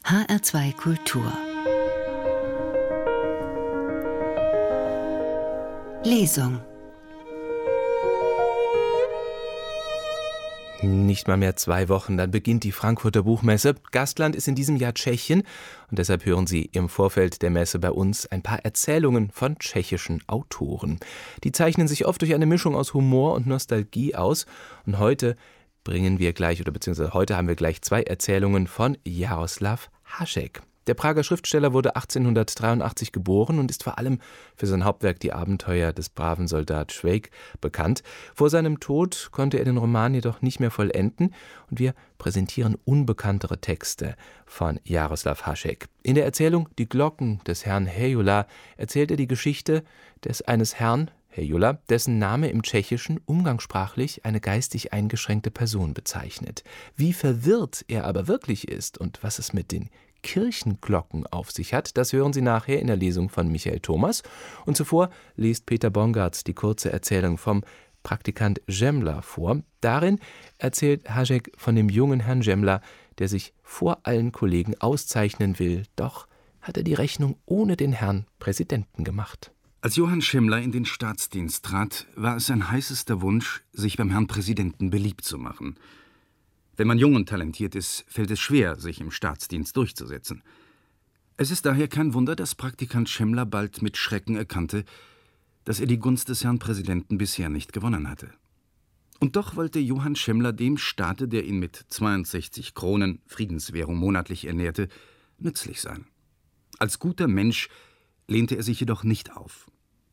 HR2 Kultur Lesung. Nicht mal mehr 2 Wochen, dann beginnt die Frankfurter Buchmesse. Gastland ist in diesem Jahr Tschechien und deshalb hören Sie im Vorfeld der Messe bei uns ein paar Erzählungen von tschechischen Autoren. Die zeichnen sich oft durch eine Mischung aus Humor und Nostalgie aus und heute haben wir gleich 2 Erzählungen von Jaroslav Hašek. Der Prager Schriftsteller wurde 1883 geboren und ist vor allem für sein Hauptwerk Die Abenteuer des braven Soldat Švejk bekannt. Vor seinem Tod konnte er den Roman jedoch nicht mehr vollenden und wir präsentieren unbekanntere Texte von Jaroslav Hašek. In der Erzählung Die Glocken des Herrn Hejula erzählt er die Geschichte eines Herrn Hejula, dessen Name im Tschechischen umgangssprachlich eine geistig eingeschränkte Person bezeichnet. Wie verwirrt er aber wirklich ist und was es mit den Kirchenglocken auf sich hat, das hören Sie nachher in der Lesung von Michael Thomas. Und zuvor liest Peter Bongartz die kurze Erzählung vom Praktikant Žemla vor. Darin erzählt Hašek von dem jungen Herrn Žemla, der sich vor allen Kollegen auszeichnen will. Doch hat er die Rechnung ohne den Herrn Präsidenten gemacht. Als Johann Žemla in den Staatsdienst trat, war es sein heißester Wunsch, sich beim Herrn Präsidenten beliebt zu machen. Wenn man jung und talentiert ist, fällt es schwer, sich im Staatsdienst durchzusetzen. Es ist daher kein Wunder, dass Praktikant Žemla bald mit Schrecken erkannte, dass er die Gunst des Herrn Präsidenten bisher nicht gewonnen hatte. Und doch wollte Johann Žemla dem Staate, der ihn mit 62 Kronen Friedenswährung monatlich ernährte, nützlich sein. Als guter Mensch lehnte er sich jedoch nicht auf.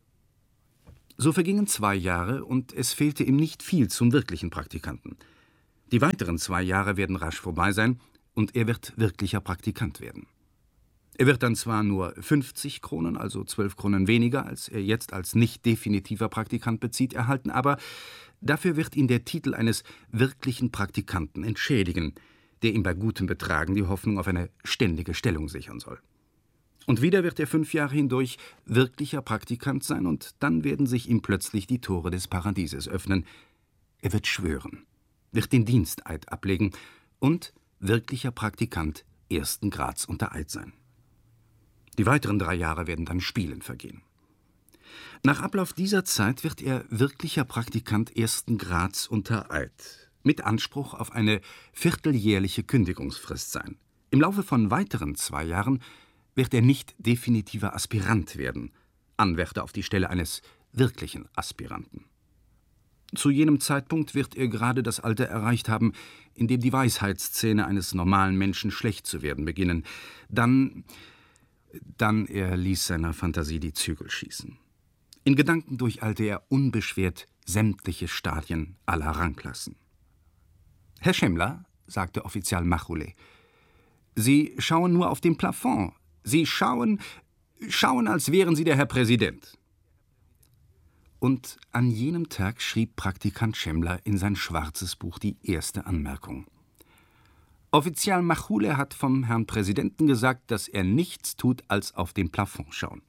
So vergingen 2 Jahre und es fehlte ihm nicht viel zum wirklichen Praktikanten. Die weiteren 2 Jahre werden rasch vorbei sein und er wird wirklicher Praktikant werden. Er wird dann zwar nur 50 Kronen, also 12 Kronen weniger, als er jetzt als nicht definitiver Praktikant bezieht, erhalten, aber dafür wird ihn der Titel eines wirklichen Praktikanten entschädigen, der ihm bei gutem Betragen die Hoffnung auf eine ständige Stellung sichern soll. Und wieder wird er 5 Jahre hindurch wirklicher Praktikant sein und dann werden sich ihm plötzlich die Tore des Paradieses öffnen. Er wird schwören, wird den Diensteid ablegen und wirklicher Praktikant 1. Grads unter Eid sein. Die weiteren 3 Jahre werden dann spielend vergehen. Nach Ablauf dieser Zeit wird er wirklicher Praktikant 1. Grads unter Eid, mit Anspruch auf eine vierteljährliche Kündigungsfrist sein. Im Laufe von weiteren 2 Jahren wird er nicht definitiver Aspirant werden, Anwärter auf die Stelle eines wirklichen Aspiranten. Zu jenem Zeitpunkt wird er gerade das Alter erreicht haben, in dem die Weisheitszähne eines normalen Menschen schlecht zu werden beginnen. Dann er ließ seiner Fantasie die Zügel schießen. In Gedanken durcheilte er unbeschwert sämtliche Stadien aller Rangklassen. »Herr Žemla«, sagte Offizial Machule, »Sie schauen nur auf den Plafond. Sie schauen, als wären Sie der Herr Präsident.« Und an jenem Tag schrieb Praktikant Žemla in sein schwarzes Buch die erste Anmerkung. Offizial Machule hat vom Herrn Präsidenten gesagt, dass er nichts tut, als auf den Plafond schauen.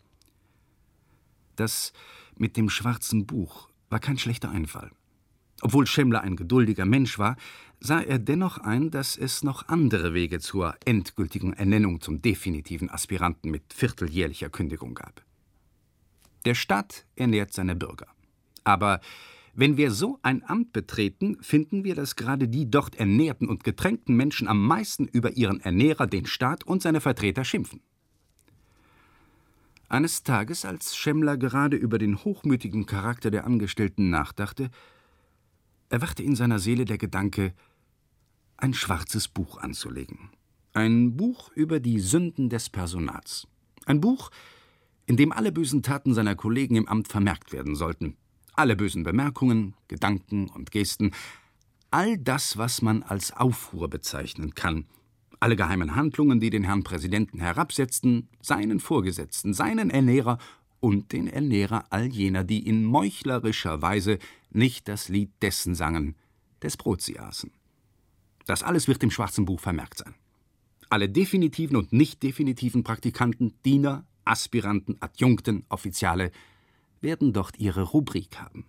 Das mit dem schwarzen Buch war kein schlechter Einfall. Obwohl Žemla ein geduldiger Mensch war, sah er dennoch ein, dass es noch andere Wege zur endgültigen Ernennung zum definitiven Aspiranten mit vierteljährlicher Kündigung gab. Der Staat ernährt seine Bürger. Aber wenn wir so ein Amt betreten, finden wir, dass gerade die dort ernährten und getränkten Menschen am meisten über ihren Ernährer, den Staat und seine Vertreter schimpfen. Eines Tages, als Žemla gerade über den hochmütigen Charakter der Angestellten nachdachte, erwachte in seiner Seele der Gedanke, ein schwarzes Buch anzulegen. Ein Buch über die Sünden des Personals. Ein Buch, in dem alle bösen Taten seiner Kollegen im Amt vermerkt werden sollten. Alle bösen Bemerkungen, Gedanken und Gesten, all das, was man als Aufruhr bezeichnen kann, alle geheimen Handlungen, die den Herrn Präsidenten herabsetzten, seinen Vorgesetzten, seinen Ernährer und den Ernährer all jener, die in meuchlerischer Weise nicht das Lied dessen sangen, des Brots sie aßen. Das alles wird im schwarzen Buch vermerkt sein. Alle definitiven und nicht definitiven Praktikanten, Diener, Aspiranten, Adjunkten, Offiziale werden dort ihre Rubrik haben.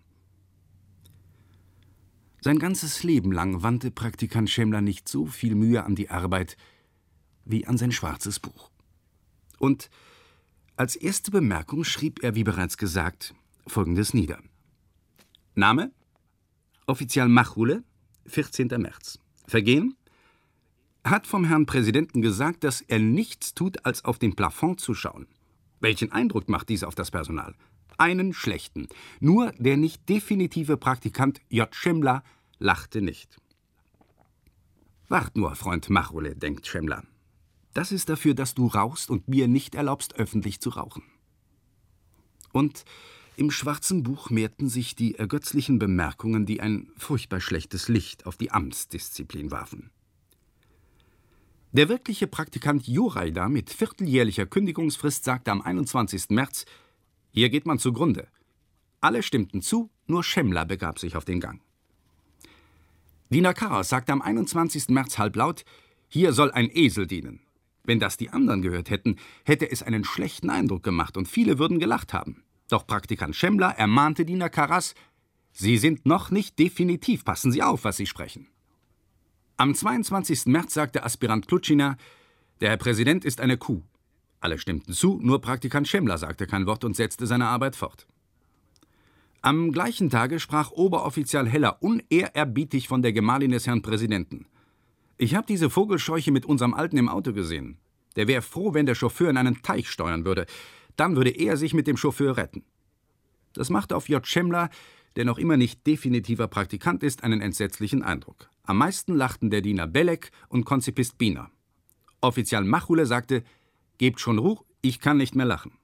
Sein ganzes Leben lang wandte Praktikant Žemla nicht so viel Mühe an die Arbeit, wie an sein schwarzes Buch. Und als erste Bemerkung schrieb er, wie bereits gesagt, Folgendes nieder. Name: Offizial Machule, 14. März. Vergehen: hat vom Herrn Präsidenten gesagt, dass er nichts tut, als auf den Plafond zu schauen. Welchen Eindruck macht dies auf das Personal? Einen schlechten. Nur der nicht definitive Praktikant J. Schemmler lachte nicht. Wart nur, Freund Machule, denkt Schemmler. Das ist dafür, dass du rauchst und mir nicht erlaubst, öffentlich zu rauchen. Und im schwarzen Buch mehrten sich die ergötzlichen Bemerkungen, die ein furchtbar schlechtes Licht auf die Amtsdisziplin warfen. Der wirkliche Praktikant Juraida mit vierteljährlicher Kündigungsfrist sagte am 21. März, hier geht man zugrunde. Alle stimmten zu, nur Schemmler begab sich auf den Gang. Diener Karas sagte am 21. März halblaut, hier soll ein Esel dienen. Wenn das die anderen gehört hätten, hätte es einen schlechten Eindruck gemacht und viele würden gelacht haben. Doch Praktikant Schemmler ermahnte Diener Karas, Sie sind noch nicht definitiv, passen Sie auf, was Sie sprechen. Am 22. März sagte Aspirant Klutschina, der Herr Präsident ist eine Kuh. Alle stimmten zu, nur Praktikant Schemmler sagte kein Wort und setzte seine Arbeit fort. Am gleichen Tage sprach Oberoffizial Heller unehrerbietig von der Gemahlin des Herrn Präsidenten. Ich habe diese Vogelscheuche mit unserem Alten im Auto gesehen. Der wäre froh, wenn der Chauffeur in einen Teich steuern würde. Dann würde er sich mit dem Chauffeur retten. Das machte auf J. Schemmler, der noch immer nicht definitiver Praktikant ist, einen entsetzlichen Eindruck. Am meisten lachten der Diener Belek und Konzipist Biener. Offizial Machule sagte, gebt schon Ruhe, ich kann nicht mehr lachen.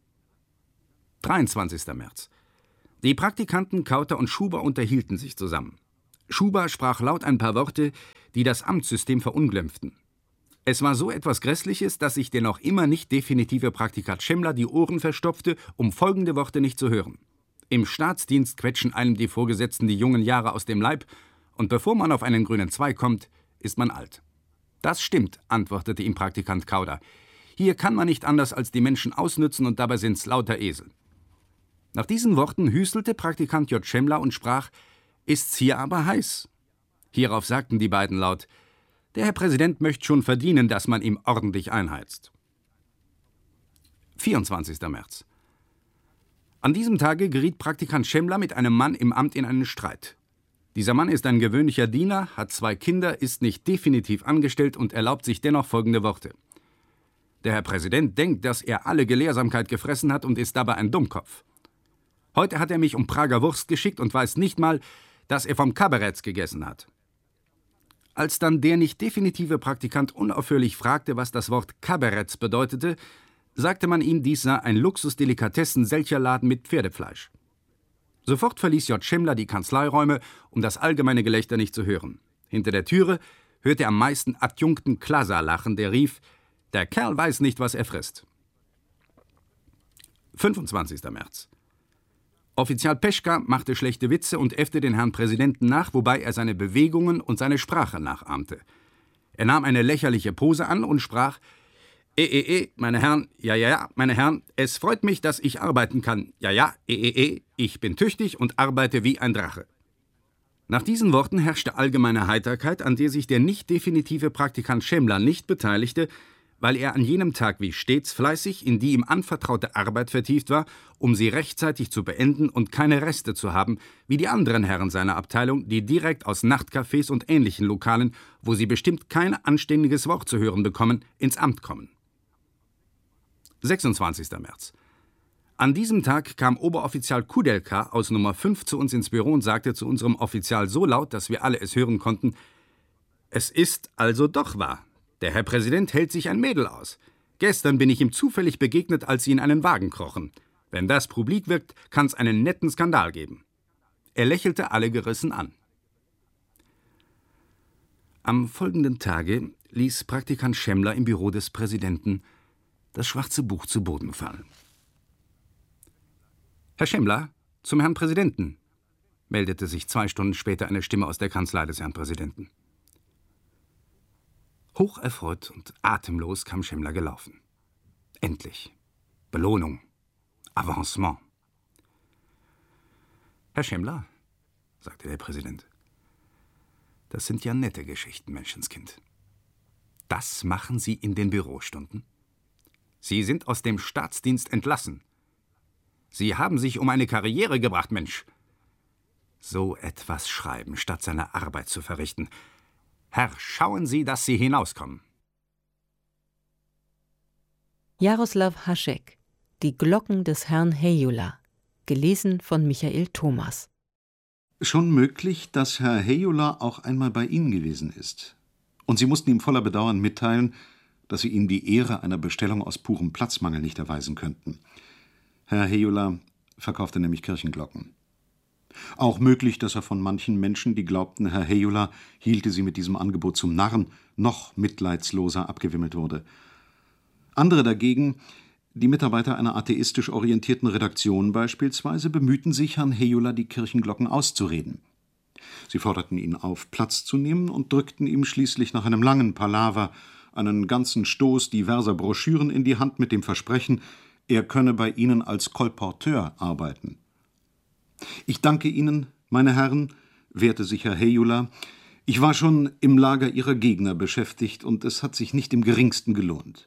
23. März. Die Praktikanten Kauter und Schuber unterhielten sich zusammen. Schuber sprach laut ein paar Worte, die das Amtssystem verunglimpften. Es war so etwas Grässliches, dass sich der noch immer nicht definitive Praktikant Schemmler die Ohren verstopfte, um folgende Worte nicht zu hören. Im Staatsdienst quetschen einem die Vorgesetzten die jungen Jahre aus dem Leib, und bevor man auf einen grünen Zweig kommt, ist man alt. Das stimmt, antwortete ihm Praktikant Kauder. Hier kann man nicht anders als die Menschen ausnützen und dabei sind's lauter Esel. Nach diesen Worten hüstelte Praktikant J. Schemmler und sprach, ist's hier aber heiß. Hierauf sagten die beiden laut, der Herr Präsident möchte schon verdienen, dass man ihm ordentlich einheizt. 24. März. An diesem Tage geriet Praktikant Schemmler mit einem Mann im Amt in einen Streit. Dieser Mann ist ein gewöhnlicher Diener, hat 2 Kinder, ist nicht definitiv angestellt und erlaubt sich dennoch folgende Worte. Der Herr Präsident denkt, dass er alle Gelehrsamkeit gefressen hat und ist dabei ein Dummkopf. Heute hat er mich um Prager Wurst geschickt und weiß nicht mal, dass er vom Kabaretts gegessen hat. Als dann der nicht definitive Praktikant unaufhörlich fragte, was das Wort Kabaretts bedeutete, sagte man ihm, dies sei ein Luxusdelikatessen-Selcherladen mit Pferdefleisch. Sofort verließ J. Schemmler die Kanzleiräume, um das allgemeine Gelächter nicht zu hören. Hinter der Türe hörte er am meisten Adjunkten Klasa lachen, der rief, der Kerl weiß nicht, was er frisst. 25. März. Offizial Peschka machte schlechte Witze und äffte den Herrn Präsidenten nach, wobei er seine Bewegungen und seine Sprache nachahmte. Er nahm eine lächerliche Pose an und sprach, meine Herren, ja, meine Herren, es freut mich, dass ich arbeiten kann. Ja, ich bin tüchtig und arbeite wie ein Drache. Nach diesen Worten herrschte allgemeine Heiterkeit, an der sich der nicht definitive Praktikant Schemmler nicht beteiligte, weil er an jenem Tag wie stets fleißig in die ihm anvertraute Arbeit vertieft war, um sie rechtzeitig zu beenden und keine Reste zu haben, wie die anderen Herren seiner Abteilung, die direkt aus Nachtcafés und ähnlichen Lokalen, wo sie bestimmt kein anständiges Wort zu hören bekommen, ins Amt kommen. 26. März. An diesem Tag kam Oberoffizial Kudelka aus Nummer 5 zu uns ins Büro und sagte zu unserem Offizial so laut, dass wir alle es hören konnten, es ist also doch wahr. Der Herr Präsident hält sich ein Mädel aus. Gestern bin ich ihm zufällig begegnet, als sie in einen Wagen krochen. Wenn das publik wirkt, kann's einen netten Skandal geben. Er lächelte alle gerissen an. Am folgenden Tage ließ Praktikant Schemmler im Büro des Präsidenten das schwarze Buch zu Boden fallen. Herr Schemmler, zum Herrn Präsidenten, meldete sich 2 Stunden später eine Stimme aus der Kanzlei des Herrn Präsidenten. Hocherfreut und atemlos kam Schemmler gelaufen. Endlich. Belohnung. Avancement. Herr Schemmler, sagte der Präsident, das sind ja nette Geschichten, Menschenskind. Das machen Sie in den Bürostunden? Sie sind aus dem Staatsdienst entlassen. Sie haben sich um eine Karriere gebracht, Mensch. So etwas schreiben, statt seine Arbeit zu verrichten. Herr, schauen Sie, dass Sie hinauskommen. Jaroslav Hašek, Die Glocken des Herrn Hejula, gelesen von Michael Thomas. Schon möglich, dass Herr Hejula auch einmal bei Ihnen gewesen ist. Und Sie mussten ihm voller Bedauern mitteilen, dass Sie ihm die Ehre einer Bestellung aus purem Platzmangel nicht erweisen könnten. Herr Hejula verkaufte nämlich Kirchenglocken. Auch möglich, dass er von manchen Menschen, die glaubten, Herr Hejula hielte sie mit diesem Angebot zum Narren, noch mitleidsloser abgewimmelt wurde. Andere dagegen, die Mitarbeiter einer atheistisch orientierten Redaktion beispielsweise, bemühten sich, Herrn Hejula die Kirchenglocken auszureden. Sie forderten ihn auf, Platz zu nehmen und drückten ihm schließlich nach einem langen Palaver einen ganzen Stoß diverser Broschüren in die Hand mit dem Versprechen, er könne bei ihnen als Kolporteur arbeiten. »Ich danke Ihnen, meine Herren«, wehrte sich Herr Hejula, »ich war schon im Lager Ihrer Gegner beschäftigt, und es hat sich nicht im geringsten gelohnt.«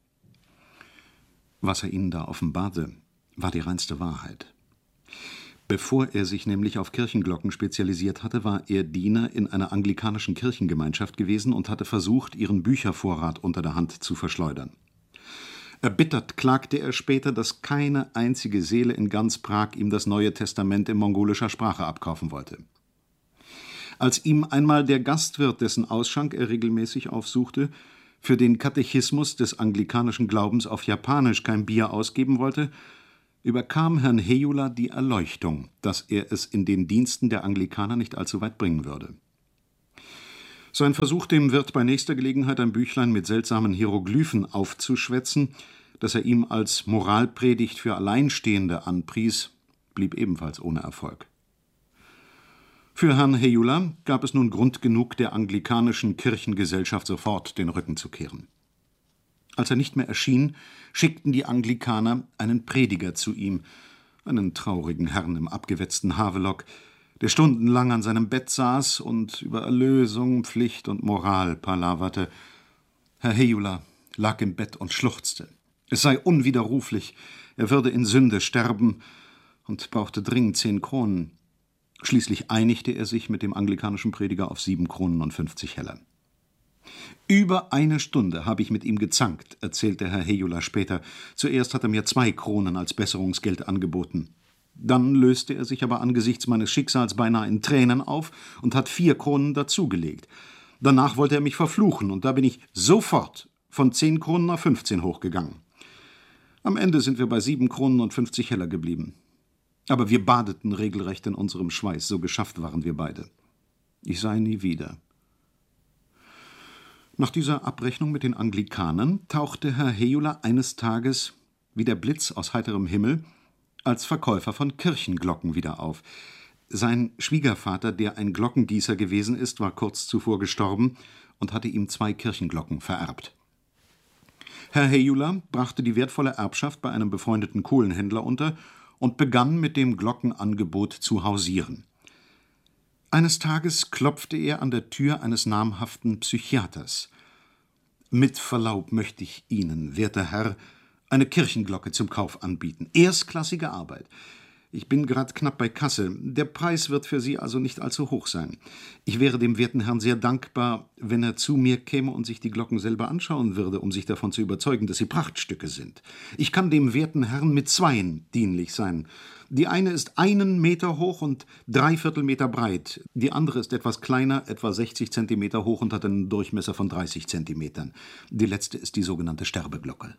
Was er ihnen da offenbarte, war die reinste Wahrheit. Bevor er sich nämlich auf Kirchenglocken spezialisiert hatte, war er Diener in einer anglikanischen Kirchengemeinschaft gewesen und hatte versucht, ihren Büchervorrat unter der Hand zu verschleudern. Erbittert klagte er später, dass keine einzige Seele in ganz Prag ihm das Neue Testament in mongolischer Sprache abkaufen wollte. Als ihm einmal der Gastwirt, dessen Ausschank er regelmäßig aufsuchte, für den Katechismus des anglikanischen Glaubens auf Japanisch kein Bier ausgeben wollte, überkam Herrn Hejula die Erleuchtung, dass er es in den Diensten der Anglikaner nicht allzu weit bringen würde. Sein Versuch, dem Wirt bei nächster Gelegenheit ein Büchlein mit seltsamen Hieroglyphen aufzuschwätzen, das er ihm als Moralpredigt für Alleinstehende anpries, blieb ebenfalls ohne Erfolg. Für Herrn Hejula gab es nun Grund genug, der anglikanischen Kirchengesellschaft sofort den Rücken zu kehren. Als er nicht mehr erschien, schickten die Anglikaner einen Prediger zu ihm, einen traurigen Herrn im abgewetzten Havelock, der stundenlang an seinem Bett saß und über Erlösung, Pflicht und Moral palaverte. Herr Hejula lag im Bett und schluchzte. Es sei unwiderruflich, er würde in Sünde sterben und brauchte dringend 10 Kronen. Schließlich einigte er sich mit dem anglikanischen Prediger auf 7 Kronen und 50 Heller. »Über eine Stunde habe ich mit ihm gezankt«, erzählte Herr Hejula später. »Zuerst hat er mir 2 Kronen als Besserungsgeld angeboten. Dann löste er sich aber angesichts meines Schicksals beinahe in Tränen auf und hat 4 Kronen dazugelegt. Danach wollte er mich verfluchen, und da bin ich sofort von 10 Kronen auf 15 hochgegangen. Am Ende sind wir bei 7 Kronen und 50 Heller geblieben. Aber wir badeten regelrecht in unserem Schweiß, so geschafft waren wir beide. Ich sah ihn nie wieder.« Nach dieser Abrechnung mit den Anglikanern tauchte Herr Hejula eines Tages wie der Blitz aus heiterem Himmel als Verkäufer von Kirchenglocken wieder auf. Sein Schwiegervater, der ein Glockengießer gewesen ist, war kurz zuvor gestorben und hatte ihm 2 Kirchenglocken vererbt. Herr Hejula brachte die wertvolle Erbschaft bei einem befreundeten Kohlenhändler unter und begann mit dem Glockenangebot zu hausieren. Eines Tages klopfte er an der Tür eines namhaften Psychiaters. »Mit Verlaub möchte ich Ihnen, werter Herr, eine Kirchenglocke zum Kauf anbieten. Erstklassige Arbeit. Ich bin gerade knapp bei Kasse. Der Preis wird für Sie also nicht allzu hoch sein. Ich wäre dem werten Herrn sehr dankbar, wenn er zu mir käme und sich die Glocken selber anschauen würde, um sich davon zu überzeugen, dass sie Prachtstücke sind. Ich kann dem werten Herrn mit 2 dienlich sein. Die eine ist 1 Meter hoch und 3/4 Meter breit. Die andere ist etwas kleiner, etwa 60 Zentimeter hoch und hat einen Durchmesser von 30 Zentimetern. Die letzte ist die sogenannte Sterbeglocke.«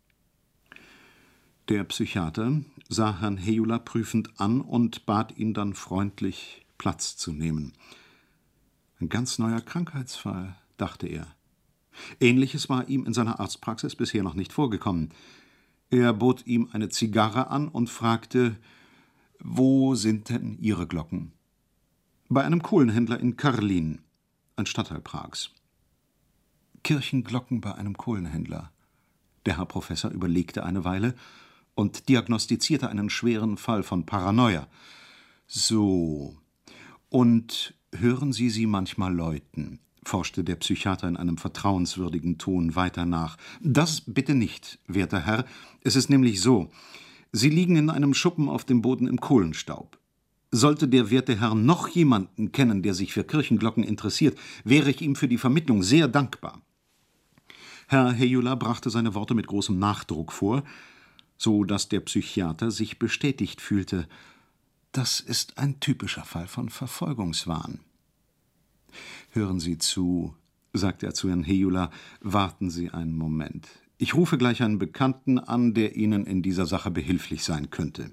Der Psychiater sah Herrn Hejula prüfend an und bat ihn dann freundlich, Platz zu nehmen. Ein ganz neuer Krankheitsfall, dachte er. Ähnliches war ihm in seiner Arztpraxis bisher noch nicht vorgekommen. Er bot ihm eine Zigarre an und fragte, »Wo sind denn Ihre Glocken?« »Bei einem Kohlenhändler in Karlin, ein Stadtteil Prags.« »Kirchenglocken bei einem Kohlenhändler.« Der Herr Professor überlegte eine Weile und diagnostizierte einen schweren Fall von Paranoia. »So, und hören Sie sie manchmal läuten? forschte der Psychiater in einem vertrauenswürdigen Ton weiter nach. »Das bitte nicht, werter Herr. Es ist nämlich so: Sie liegen in einem Schuppen auf dem Boden im Kohlenstaub. Sollte der werte Herr noch jemanden kennen, der sich für Kirchenglocken interessiert, wäre ich ihm für die Vermittlung sehr dankbar.« Herr Hejula brachte seine Worte mit großem Nachdruck vor, so dass der Psychiater sich bestätigt fühlte. Das ist ein typischer Fall von Verfolgungswahn. »Hören Sie zu«, sagte er zu Herrn Hejula, »warten Sie einen Moment. Ich rufe gleich einen Bekannten an, der Ihnen in dieser Sache behilflich sein könnte.«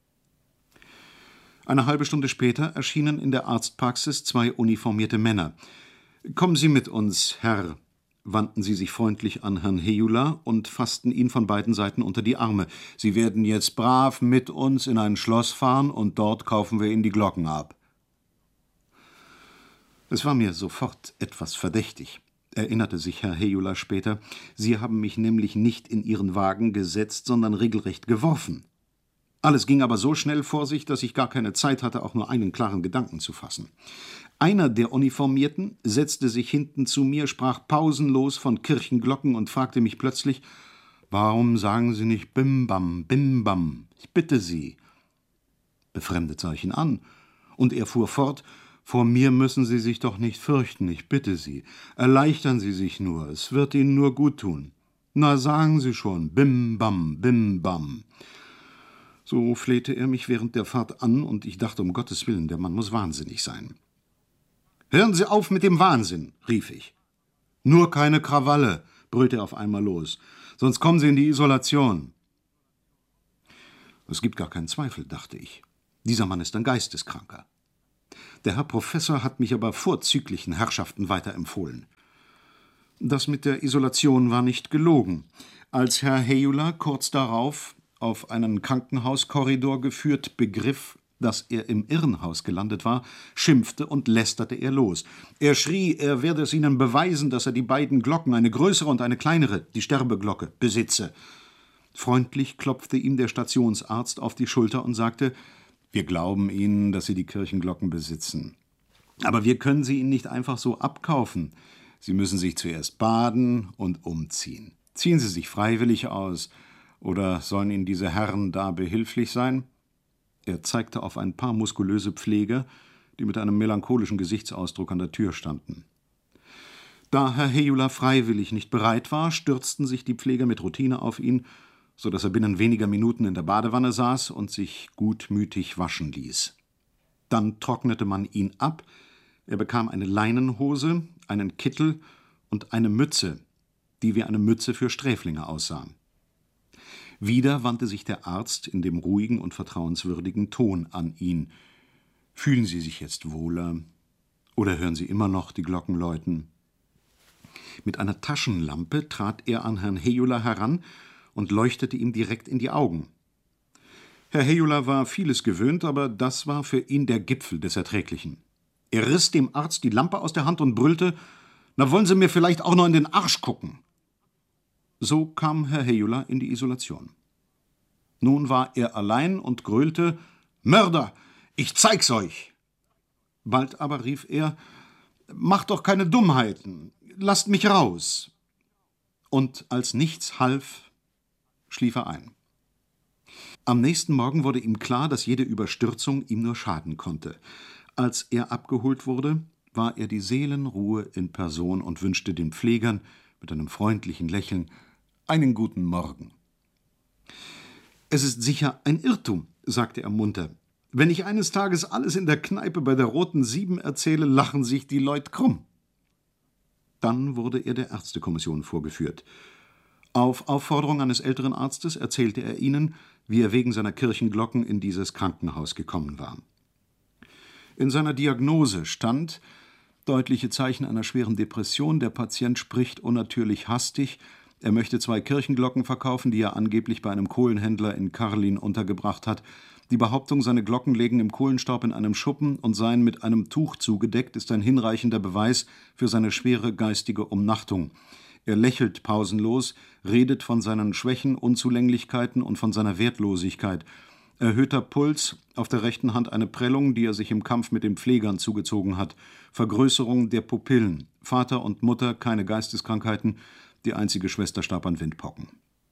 Eine halbe Stunde später erschienen in der Arztpraxis 2 uniformierte Männer. »Kommen Sie mit uns, Herr«, wandten sie sich freundlich an Herrn Hejula und fassten ihn von beiden Seiten unter die Arme. »Sie werden jetzt brav mit uns in ein Schloss fahren und dort kaufen wir Ihnen die Glocken ab.« Es war mir sofort etwas verdächtig, erinnerte sich Herr Hejula später. »Sie haben mich nämlich nicht in Ihren Wagen gesetzt, sondern regelrecht geworfen. Alles ging aber so schnell vor sich, dass ich gar keine Zeit hatte, auch nur einen klaren Gedanken zu fassen. Einer der Uniformierten setzte sich hinten zu mir, sprach pausenlos von Kirchenglocken und fragte mich plötzlich: »Warum sagen Sie nicht Bim-Bam, Bim-Bam? Ich bitte Sie.« Befremdet sah ich ihn an, und er fuhr fort: »Vor mir müssen Sie sich doch nicht fürchten, ich bitte Sie. Erleichtern Sie sich nur, es wird Ihnen nur gut tun. Na, sagen Sie schon, Bim-Bam, Bim-Bam.« So flehte er mich während der Fahrt an, und ich dachte, um Gottes Willen, der Mann muss wahnsinnig sein. »Hören Sie auf mit dem Wahnsinn«, rief ich. »Nur keine Krawalle«, brüllte er auf einmal los, »sonst kommen Sie in die Isolation.« Es gibt gar keinen Zweifel, dachte ich. Dieser Mann ist ein Geisteskranker. Der Herr Professor hat mich aber vorzüglichen Herrschaften weiterempfohlen. Das mit der Isolation war nicht gelogen. Als Herr Hejula kurz darauf auf einen Krankenhauskorridor geführt begriff, dass er im Irrenhaus gelandet war, schimpfte und lästerte er los. Er schrie, er werde es ihnen beweisen, dass er die beiden Glocken, eine größere und eine kleinere, die Sterbeglocke, besitze. Freundlich klopfte ihm der Stationsarzt auf die Schulter und sagte: »Wir glauben Ihnen, dass Sie die Kirchenglocken besitzen. Aber wir können sie Ihnen nicht einfach so abkaufen. Sie müssen sich zuerst baden und umziehen. Ziehen Sie sich freiwillig aus, oder sollen Ihnen diese Herren da behilflich sein?« Er zeigte auf ein paar muskulöse Pfleger, die mit einem melancholischen Gesichtsausdruck an der Tür standen. Da Herr Hejula freiwillig nicht bereit war, stürzten sich die Pfleger mit Routine auf ihn, so dass er binnen weniger Minuten in der Badewanne saß und sich gutmütig waschen ließ. Dann trocknete man ihn ab, er bekam eine Leinenhose, einen Kittel und eine Mütze, die wie eine Mütze für Sträflinge aussah. Wieder wandte sich der Arzt in dem ruhigen und vertrauenswürdigen Ton an ihn. »Fühlen Sie sich jetzt wohler? Oder hören Sie immer noch die Glocken läuten?« Mit einer Taschenlampe trat er an Herrn Hejula heran und leuchtete ihm direkt in die Augen. Herr Hejula war vieles gewöhnt, aber das war für ihn der Gipfel des Erträglichen. Er riss dem Arzt die Lampe aus der Hand und brüllte: »Na, wollen Sie mir vielleicht auch noch in den Arsch gucken?« So kam Herr Hejula in die Isolation. Nun war er allein und gröhlte: »Mörder, ich zeig's euch!« Bald aber rief er: »Macht doch keine Dummheiten, lasst mich raus!« Und als nichts half, schlief er ein. Am nächsten Morgen wurde ihm klar, dass jede Überstürzung ihm nur schaden konnte. Als er abgeholt wurde, war er die Seelenruhe in Person und wünschte den Pflegern mit einem freundlichen Lächeln einen guten Morgen. »Es ist sicher ein Irrtum«, sagte er munter. »Wenn ich eines Tages alles in der Kneipe bei der Roten Sieben erzähle, lachen sich die Leute krumm.« Dann wurde er der Ärztekommission vorgeführt. Auf Aufforderung eines älteren Arztes erzählte er ihnen, wie er wegen seiner Kirchenglocken in dieses Krankenhaus gekommen war. In seiner Diagnose stand: deutliche Zeichen einer schweren Depression, der Patient spricht unnatürlich hastig, er möchte 2 Kirchenglocken verkaufen, die er angeblich bei einem Kohlenhändler in Karlin untergebracht hat. Die Behauptung, seine Glocken lägen im Kohlenstaub in einem Schuppen und seien mit einem Tuch zugedeckt, ist ein hinreichender Beweis für seine schwere geistige Umnachtung. Er lächelt pausenlos, redet von seinen Schwächen, Unzulänglichkeiten und von seiner Wertlosigkeit. Erhöhter Puls, auf der rechten Hand eine Prellung, die er sich im Kampf mit den Pflegern zugezogen hat, Vergrößerung der Pupillen, Vater und Mutter keine Geisteskrankheiten, die einzige Schwester starb an Windpocken.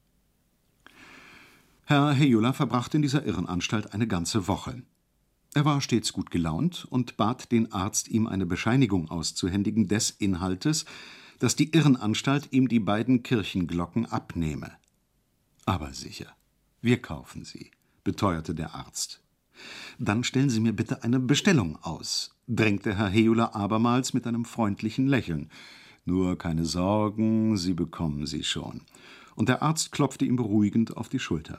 Herr Heyola verbrachte in dieser Irrenanstalt eine ganze Woche. Er war stets gut gelaunt und bat den Arzt, ihm eine Bescheinigung auszuhändigen des Inhaltes, dass die Irrenanstalt ihm die beiden Kirchenglocken abnehme. »Aber sicher, wir kaufen sie«, beteuerte der Arzt. »Dann stellen Sie mir bitte eine Bestellung aus«, drängte Herr Heyola abermals mit einem freundlichen Lächeln. »Nur keine Sorgen, Sie bekommen sie schon.« Und der Arzt klopfte ihm beruhigend auf die Schulter.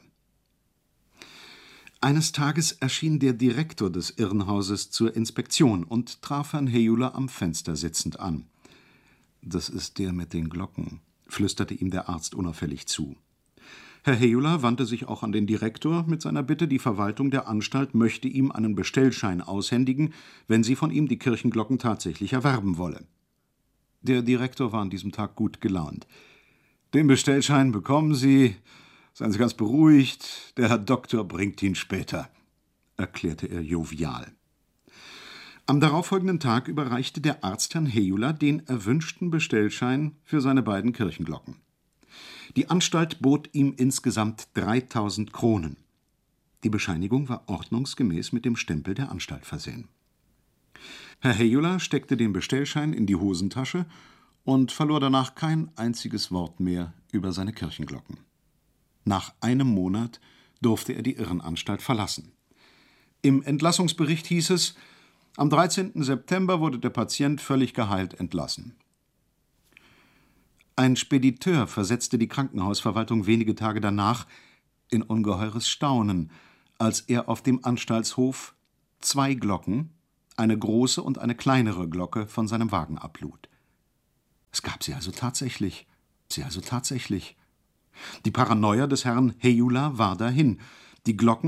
Eines Tages erschien der Direktor des Irrenhauses zur Inspektion und traf Herrn Heyola am Fenster sitzend an. »Das ist der mit den Glocken«, flüsterte ihm der Arzt unauffällig zu. Herr Heyola wandte sich auch an den Direktor mit seiner Bitte, die Verwaltung der Anstalt möchte ihm einen Bestellschein aushändigen, wenn sie von ihm die Kirchenglocken tatsächlich erwerben wolle. Der Direktor war an diesem Tag gut gelaunt. »Den Bestellschein bekommen Sie. Seien Sie ganz beruhigt, der Herr Doktor bringt ihn später«, erklärte er jovial. Am darauffolgenden Tag überreichte der Arzt Herrn Heyola den erwünschten Bestellschein für seine beiden Kirchenglocken. Die Anstalt bot ihm insgesamt 3.000 Kronen. Die Bescheinigung war ordnungsgemäß mit dem Stempel der Anstalt versehen. Herr Heyola steckte den Bestellschein in die Hosentasche und verlor danach kein einziges Wort mehr über seine Kirchenglocken. Nach einem Monat durfte er die Irrenanstalt verlassen. Im Entlassungsbericht hieß es, am 13. September wurde der Patient völlig geheilt entlassen. Ein Spediteur versetzte die Krankenhausverwaltung wenige Tage danach in ungeheures Staunen, als er auf dem Anstaltshof 2 Glocken, eine große und eine kleinere Glocke, von seinem Wagen ablud. Es gab sie also tatsächlich. Die Paranoia des Herrn Heyola war dahin. Die Glocken